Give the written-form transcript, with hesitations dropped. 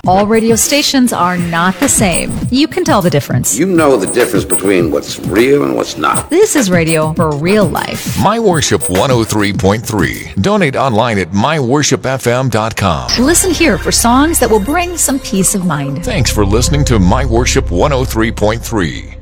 All radio stations are not the same. You can tell the difference. You know the difference between what's real and what's not. This is radio for real life. My Worship 103.3. Donate online at myworshipfm.com. Listen here for songs that will bring some peace of mind. Thanks for listening to My Worship 103.3.